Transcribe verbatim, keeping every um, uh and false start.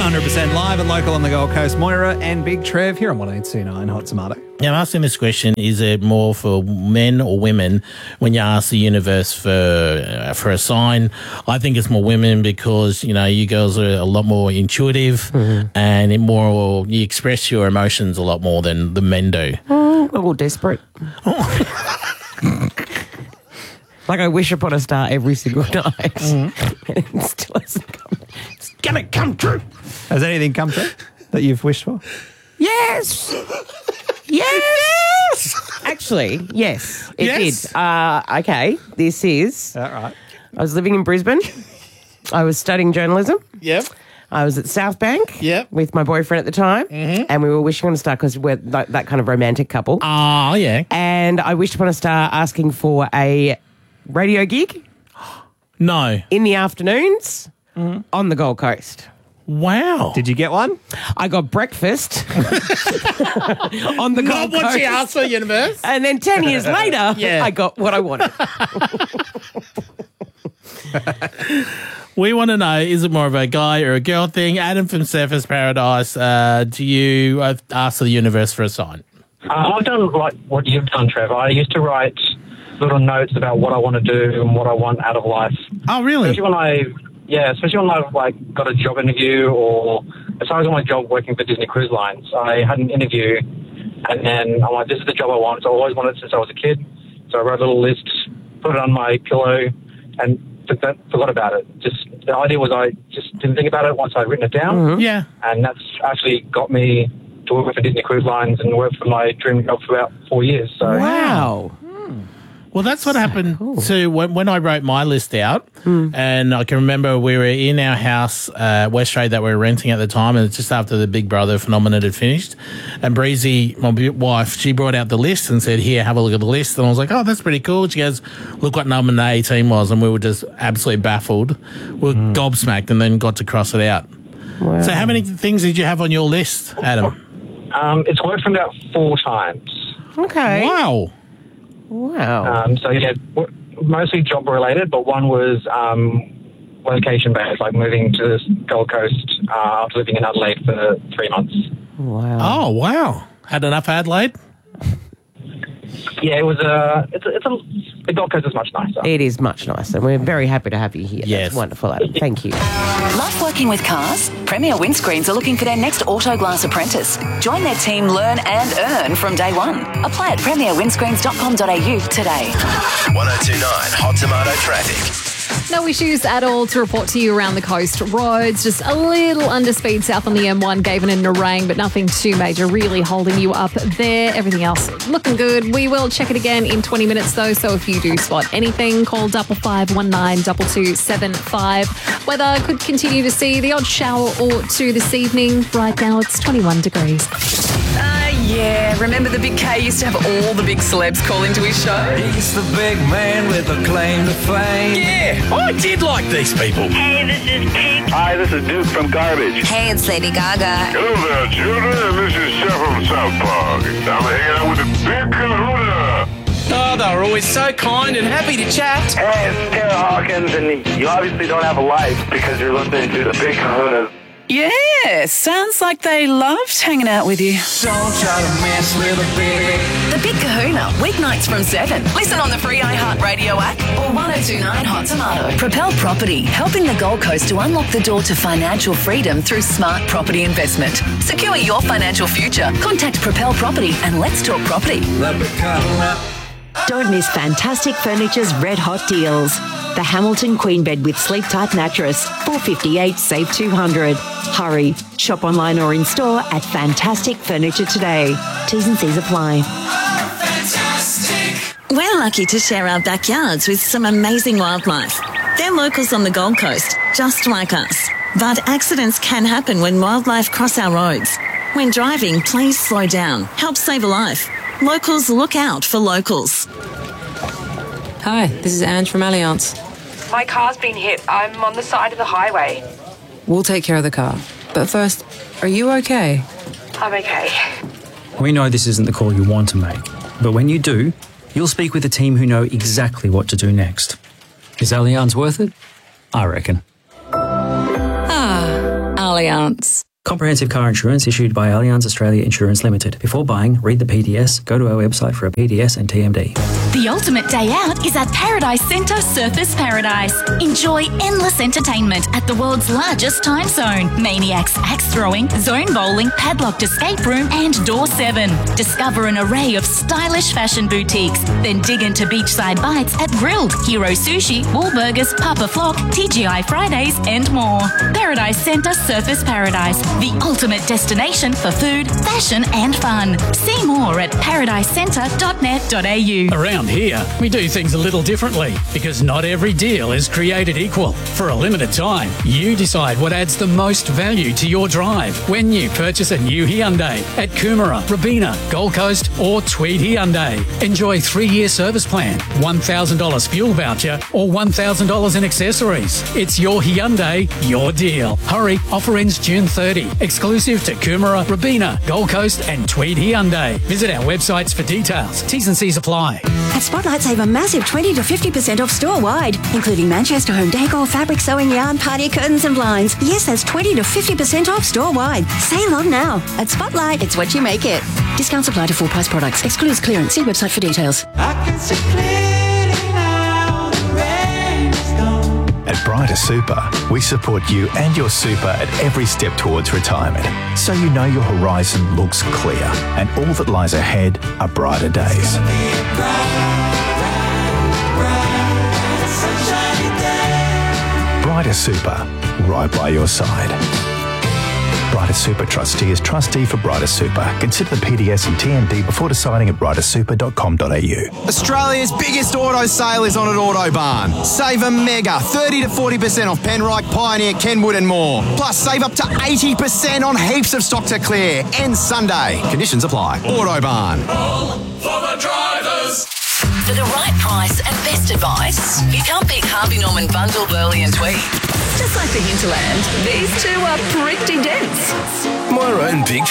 hundred percent live and local on the Gold Coast. Moira and Big Trev here on one eight two nine Hot Tomato. Now, I'm asking this question, is it more for men or women when you ask the universe for uh, for a sign? I think it's more women because, you know, you girls are a lot more intuitive mm-hmm. and it more you express your emotions a lot more than the men do. Mm, a little desperate. Like I wish upon a star every single night. Mm-hmm. And it still hasn't come. It's going to come true. Has anything come true that you've wished for? Yes. Yes. Actually, yes, it yes. did. Uh, okay, this is... All right. I was living in Brisbane. I was studying journalism. Yep. I was at South Bank yep. with my boyfriend at the time, mm-hmm. and we were wishing on a star because we're that, that kind of romantic couple. Oh, yeah. And I wished upon a star asking for a radio gig. No. In the afternoons mm-hmm. on the Gold Coast. Wow. Did you get one? I got breakfast on the Gold Not what Coast. she asked for, universe. And then ten years later, yeah. I got what I wanted. We want to know, is it more of a guy or a girl thing? Adam from Surfers Paradise, uh, do you uh, ask the universe for a sign? Uh, I've done like what you've done, Trevor. I used to write little notes about what I want to do and what I want out of life. Oh, really? Especially when I, yeah, especially when I've like got a job interview, or as far as my job working for Disney Cruise Lines, I had an interview, and then I'm like, this is the job I want. So I always wanted it since I was a kid. So I wrote a little list, put it on my pillow, and forgot, forgot about it. Just the idea was I just didn't think about it once I'd written it down. Mm-hmm. Yeah, and that's actually got me to work for Disney Cruise Lines and work for my dream job for about four years. So wow. Well, that's what happened cool. to when, when I wrote my list out. Mm. And I can remember we were in our house, uh, Westrade, that we were renting at the time, and it's just after the Big Brother phenomenon had finished. And Breezy, my wife, she brought out the list and said, here, have a look at the list. And I was like, oh, that's pretty cool. She goes, look what number eighteen was. And we were just absolutely baffled. We were mm. gobsmacked and then got to cross it out. Wow. So how many things did you have on your list, Adam? Um, it's worked from about four times. Okay. Wow. Wow. Um, so, yeah, w- mostly job-related, but one was um, location-based, like moving to the Gold Coast uh, after living in Adelaide for three months. Wow. Oh, wow. Had enough Adelaide? Yeah, it was a, it's a, it's a, the Gold Coast is much nicer. It is much nicer. We're very happy to have you here. Yes. That's wonderful, Adam. Thank you. Love working with cars? Premier Windscreens are looking for their next Autoglass apprentice. Join their team, learn and earn from day one. Apply at premier windscreens dot com dot a u today. one oh two nine Hot Tomato Traffic. No issues at all to report to you around the coast. Roads, just a little underspeed south on the M one, Gaven and Nerang, but nothing too major really holding you up there. Everything else looking good. We will check it again in twenty minutes though, so if you do spot anything, call double five one nine double two seven five. Weather could continue to see the odd shower or two this evening. Right now it's twenty-one degrees. Uh, yeah. Remember the Big K used to have all the big celebs call into his show? He's the big man with a claim to fame. Yeah, I did like these people. Hey, this is Pink. Hi, this is Duke from Garbage. Hey, it's Lady Gaga. Hello there, children. This is Chef from South Park. I'm hanging out with the Big Kahuna. Oh, they're always so kind and happy to chat. Hey, it's Taylor Hawkins, and you obviously don't have a life because you're listening to the Big Kahuna. Yeah, sounds like they loved hanging out with you. Don't try to mess with a big. The Big Kahuna, weeknights from seven. Listen on the free iHeartRadio app or one oh two nine Hot Tomato. Propel Property, helping the Gold Coast to unlock the door to financial freedom through smart property investment. Secure your financial future. Contact Propel Property and let's talk property. The Big Kahuna. Don't miss Fantastic Furniture's red hot deals. The Hamilton Queen Bed with Sleep Tight Mattress, four fifty-eight, save two hundred. Hurry, shop online or in store at Fantastic Furniture today. T's and C's apply. Fantastic. We're lucky to share our backyards with some amazing wildlife. They're locals on the Gold Coast, just like us. But accidents can happen when wildlife cross our roads. When driving, please slow down. Help save a life. Locals look out for locals. Hi, this is Ange from Allianz. My car's been hit. I'm on the side of the highway. We'll take care of the car. But first, are you okay? I'm okay. We know this isn't the call you want to make, but when you do, you'll speak with a team who know exactly what to do next. Is Allianz worth it? I reckon. Ah, Allianz. Comprehensive car insurance issued by Allianz Australia Insurance Limited. Before buying, read the P D S, go to our website for a P D S and T M D. The ultimate day out is at Paradise Centre Surfers Paradise. Enjoy endless entertainment at the world's largest time zone. Maniacs, axe throwing, zone bowling, padlocked escape room and Door seven. Discover an array of stylish fashion boutiques. Then dig into beachside bites at Grilled, Hero Sushi, Wahlburgers, Papa Flock, T G I Fridays and more. Paradise Centre Surfers Paradise. The ultimate destination for food, fashion and fun. See more at paradise centre dot net dot a u. Around here, we do things a little differently because not every deal is created equal. For a limited time, you decide what adds the most value to your drive when you purchase a new Hyundai at Coomera, Robina, Gold Coast or Tweed Hyundai. Enjoy three-year service plan, one thousand dollars fuel voucher or one thousand dollars in accessories. It's your Hyundai, your deal. Hurry, offer ends June thirtieth. Exclusive to Coomera, Robina, Gold Coast and Tweed Hyundai. Visit our websites for details. T's and C's apply. At Spotlight, save a massive twenty to fifty percent off store-wide, including Manchester home decor, fabric, sewing yarn, party curtains and blinds. Yes, that's twenty to fifty percent off store-wide. Save on now. At Spotlight, it's what you make it. Discounts apply to full-price products. Excludes clearance. See website for details. I can see clearly now, the rain is gone. At Brighter Super, we support you and your super at every step towards retirement, so you know your horizon looks clear and all that lies ahead are brighter days. Brighter Super, right by your side. Brighter Super Trustee is trustee for Brighter Super. Consider the P D S and T M D before deciding at brighter super dot com dot a u. Australia's biggest auto sale is on at Autobarn. Save a mega thirty to forty percent off Penrite, Pioneer, Kenwood and more. Plus save up to eighty percent on heaps of stock to clear. Ends Sunday. Conditions apply. Autobarn. All for the drivers. For the right price and best advice, you can't pick Harvey Norman Bundle, Burley and Tweed. Just like the hinterland, these two are pretty dense. Moira and Big